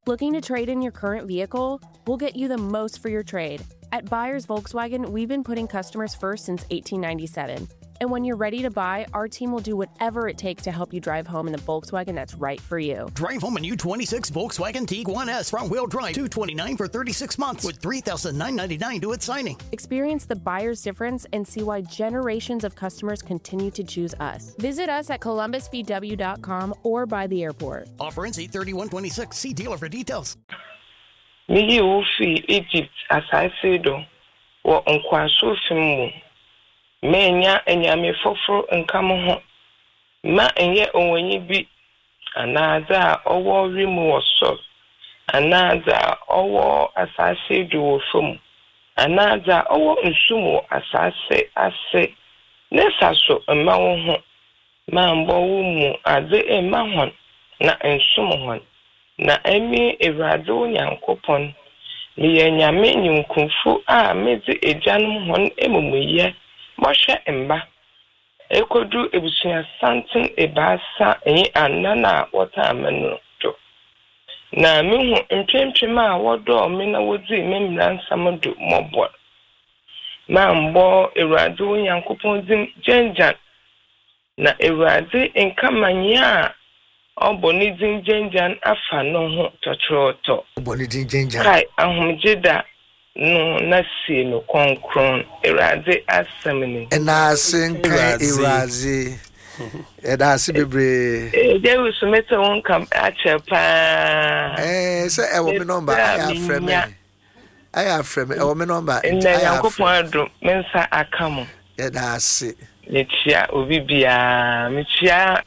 Looking to trade in your current vehicle? We'll get you the most for your trade. At Buyers Volkswagen, we've been putting customers first since 1897. And when you're ready to buy, our team will do whatever it takes to help you drive home in the Volkswagen that's right for you. Drive home a new 26 Volkswagen Tiguan S front-wheel drive, $229 for 36 months with $3,999 due at signing. Experience the buyer's difference and see why generations of customers continue to choose us. Visit us at columbusvw.com or by the airport. Offer ends 8/31/26. See dealer for details. Me ufi Egypt asase do wo nkwaso fimu menya enyame foforo nkamo ho ma enye onwanyi bi anaza owo rimu woso anaza owo asase do wo fom anaza owo nsumu asase ase nesaso ma wo ho ma mbo wo mu ade e ma hon na nsumu hon na emi Ewurade Nyankopon mi yenyame nyunkunfu a mezi ejanum hon emumuye mohwe emba ekodu ebusuya santin ebasa enyi anana wota amenu to na mehu mpempem a wodo me na wodi memra nsam do mobo ma mbo Ewurade Nyankopon dim jenjan na Ewurade enkamanya Oboni jinjenjan afa no ho totroto. Oboni jinjenjan. Kai ahumjida no nasi no konkron Ewurade asemni. Ena senka Ewurade. Eda si bebre. Dey we sumete won kam achepa. Say e wo me number I have frame. E wo me number. Nna Yankopon adu mensa akamo. Eda si. Metia obi bia metia.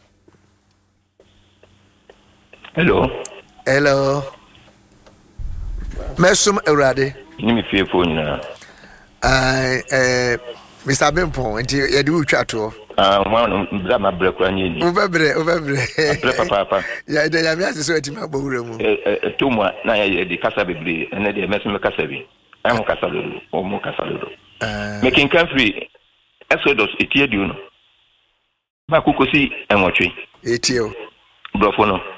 Hello. Mesum Ewurade. Ni me fie phone na. Mr. Bempon, enti ye di utwa to. One bla ma bre kwa ni. Obebre. Bre papa. Ya de ya mi ase so eti ma bowura mu. To mo na ye di kasa bebre, ene de mesum kasa bi. Am kasa do, o mo kasa do. Making country Exodus etiedu no. Ba kukosi enwotwe. Etio. Brofo no.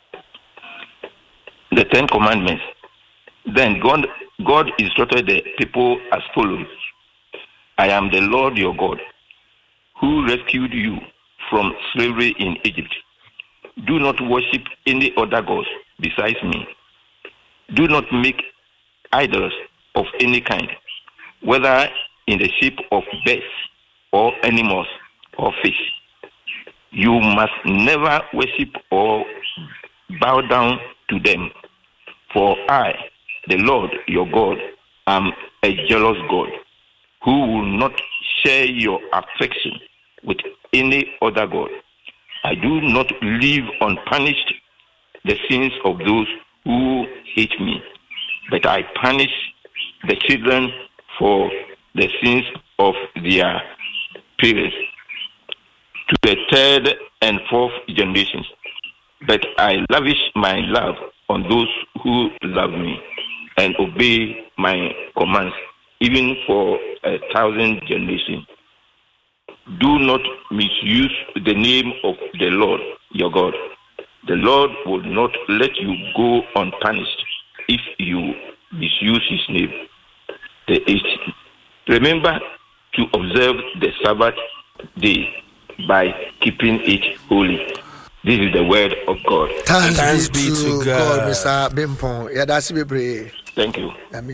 The 10 Commandments. Then God instructed the people as follows. I am the Lord your God, who rescued you from slavery in Egypt. Do not worship any other gods besides me. Do not make idols of any kind, whether in the shape of birds or animals or fish. You must never worship or bow down to them. For I, the Lord your God, am a jealous God, who will not share your affection with any other God. I do not leave unpunished the sins of those who hate me, but I punish the children for the sins of their parents to the third and fourth generations. But I lavish my love on those who love me and obey my commands, even for 1,000 generations. Do not misuse the name of the Lord your God. The Lord will not let you go unpunished if you misuse his name. The 8th. Remember to observe the Sabbath day by keeping it holy. This is the word of God. Thanks be to God, Mr. Bimpon. Yeah, that's be. Thank you.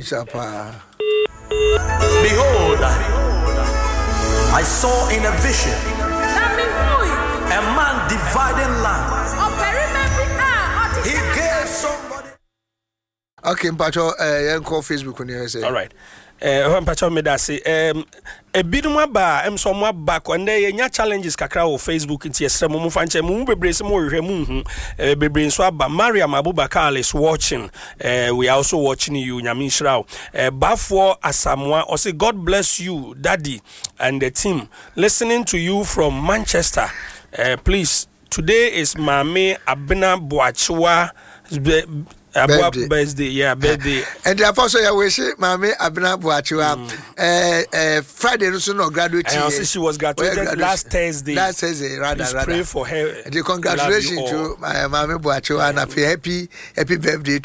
Behold, I saw in a vision a man dividing land. He gave somebody. Okay, Mpacho, call Facebook when you say. All right. Mpacho me da say ebidum aba emso mo aba ko nde ye nya challenges kakra wo Facebook nti esre mo fanche mo bebre se mo hwehwe mu hu bebre nso aba. Mariam Abubakar is watching. We are also watching you Nyame Israel. Bafo Asamoah or say God bless you daddy and the team listening to you from Manchester. Please, today is Mame Abena Boachiwa birthday, birthday. And therefore, so you wish Mame Abena Boachiwa. Friday, no graduate. I also she was graduated last Thursday. Last Thursday, rather. Pray for her. And congratulations to my Mame Boachiwa and happy birthday.